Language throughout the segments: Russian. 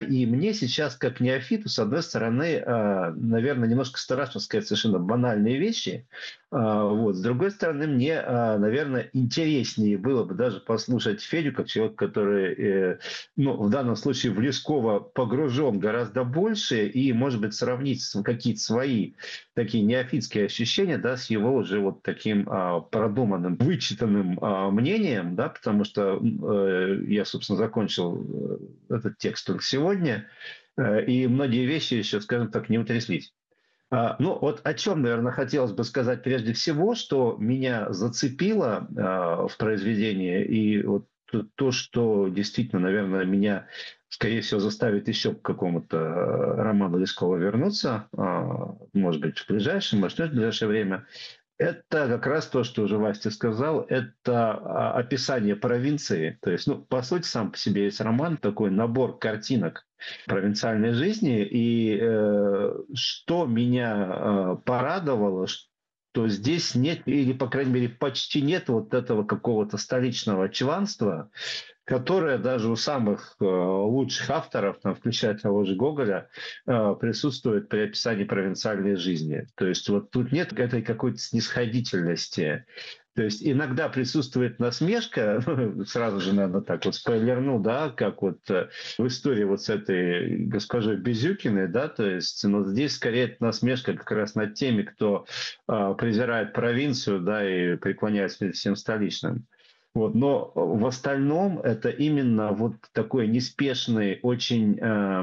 И мне сейчас, как неофиту, с одной стороны, наверное, немножко страшно сказать совершенно банальные вещи. Вот. С другой стороны, мне, наверное, интереснее было бы даже послушать Федю, как человек, который, ну, в данном случае в Лескова погружен гораздо больше, и, может быть, сравнить какие-то свои такие неофитские ощущения, да, с его уже вот таким продуманным, вычитанным мнением, да, потому что я, собственно, закончил этот текст только сегодня, и многие вещи еще, скажем так, не утряслись. Ну, вот о чем, наверное, хотелось бы сказать прежде всего, что меня зацепило в произведении, и вот то, что действительно, наверное, меня, скорее всего, заставит еще к какому-то роману Лескова вернуться, может быть, в ближайшее, может, не в ближайшее время, это как раз то, что уже Вася сказал, это описание провинции. То есть, ну, по сути, сам по себе есть роман, такой набор картинок провинциальной жизни. И что меня порадовало, что здесь нет, или, по крайней мере, почти нет вот этого какого-то столичного чванства, которое даже у самых лучших авторов, там, включая того же Гоголя, присутствует при описании провинциальной жизни. То есть вот тут нет этой какой-то снисходительности. То есть иногда присутствует насмешка, сразу же, наверное, так вот спойлерну, да, как вот в истории вот с этой госпожой Безюкиной, да, то есть, но здесь скорее это насмешка как раз над теми, кто презирает провинцию, да, и преклоняется перед всем столичным. Вот, но в остальном это именно вот такой неспешный, очень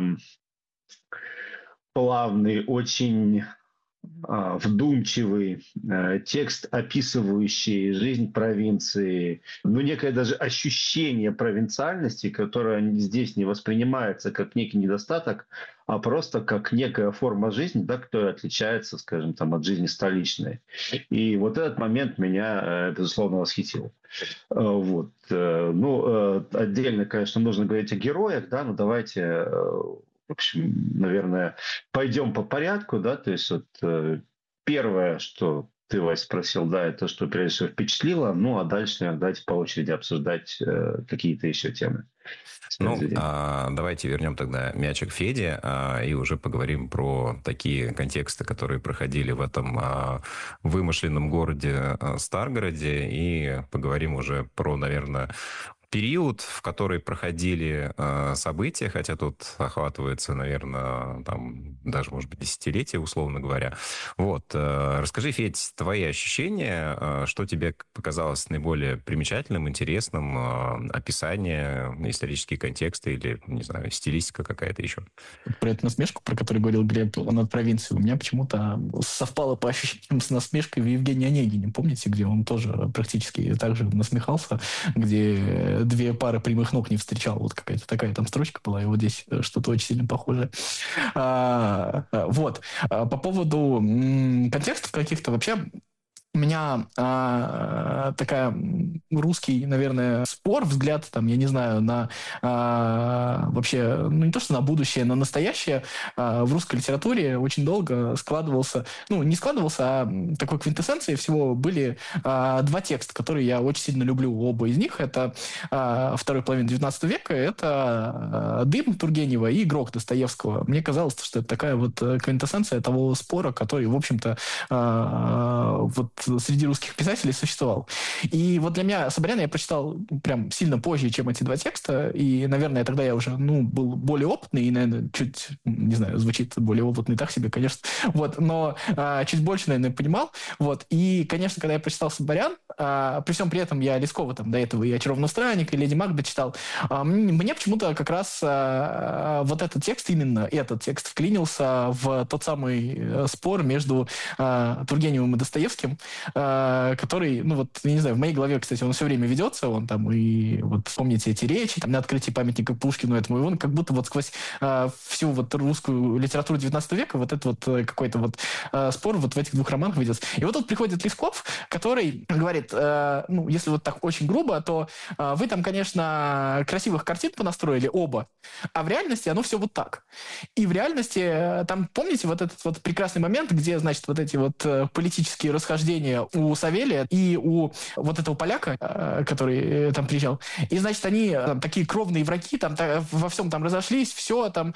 плавный, очень вдумчивый текст, описывающий жизнь провинции, ну, некое даже ощущение провинциальности, которое здесь не воспринимается как некий недостаток, а просто как некая форма жизни, да, которая отличается, скажем, там, от жизни столичной. И вот этот момент меня, безусловно, восхитил. Вот. Ну, отдельно, конечно, нужно говорить о героях, да, но давайте, в общем, наверное, пойдем по порядку, да, то есть вот первое, что ты, Вась, спросил, да, это что прежде всего впечатлило, ну, а дальше, наверное, давайте по очереди обсуждать какие-то еще темы. Ну, давайте вернем тогда мячик Феде и уже поговорим про такие контексты, которые проходили в этом вымышленном городе Старгороде, и поговорим уже про, наверное, период, в который проходили события, хотя тут охватывается, наверное, там даже, может быть, десятилетия, условно говоря. Вот. Расскажи, Федь, твои ощущения, что тебе показалось наиболее примечательным, интересным, описание, исторические контексты или, не знаю, стилистика какая-то еще? Про эту насмешку, про которую говорил Глеб, над провинцией, у меня почему-то совпало по ощущениям с насмешкой в Евгении Онегине. Помните, где он тоже практически так же насмехался, где две пары прямых ног не встречал. Вот какая-то такая там строчка была, и вот здесь что-то очень сильно похожее. Вот. По поводу контекстов каких-то вообще у меня такая русский, наверное, спор, взгляд, там, я не знаю, на вообще, ну не то, что на будущее, на настоящее в русской литературе очень долго складывался, ну не складывался, а такой квинтэссенцией всего были два текста, которые я очень сильно люблю. Оба из них, это второй половины XIX века, это «Дым» Тургенева и «Игрок» Достоевского. Мне казалось, что это такая вот квинтэссенция того спора, который, в общем-то, вот среди русских писателей существовал. И вот для меня Соболяна я прочитал прям сильно позже, чем эти два текста, и, наверное, тогда я уже, ну, был более опытный, и, наверное, чуть, не знаю, звучит более опытный так себе, конечно, вот, но чуть больше, наверное, понимал, вот, и, конечно, когда я прочитал Соболян, при всем при этом я Лескова там до этого и «Очарованный странник», и «Леди Макбет» читал, мне почему-то как раз вот этот текст, именно этот текст вклинился в тот самый спор между Тургеневым и Достоевским, который, ну вот, я не знаю, в моей голове, кстати, он все время ведется, он там и вот помните эти речи, там на открытии памятника Пушкину этому, и он как будто вот сквозь всю вот русскую литературу 19 века вот этот вот какой-то вот спор вот в этих двух романах ведется. И вот тут приходит Лесков, который говорит, ну, если вот так очень грубо, то вы там, конечно, красивых картин понастроили оба, а в реальности оно все вот так. И в реальности там, помните вот этот вот прекрасный момент, где, значит, вот эти вот политические расхождения у Савелия и у вот этого поляка, который там приезжал. И, значит, они там, такие кровные враги, там во всем там разошлись, все там